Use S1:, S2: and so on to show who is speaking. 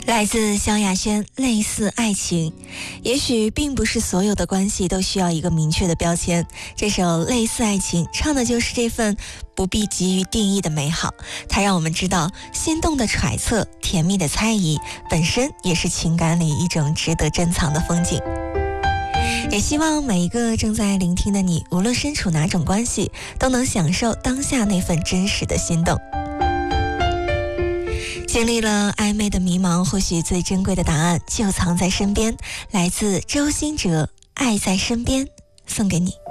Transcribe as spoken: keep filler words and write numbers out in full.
S1: 来自萧亚轩，类似爱情。也许并不是所有的关系都需要一个明确的标签，这首类似爱情唱的就是这份不必急于定义的美好。它让我们知道，心动的揣测，甜蜜的猜疑，本身也是情感里一种值得珍藏的风景。也希望每一个正在聆听的你，无论身处哪种关系，都能享受当下那份真实的心动。经历了暧昧的迷茫，或许最珍贵的答案就藏在身边。来自周兴哲，爱在身边，送给你。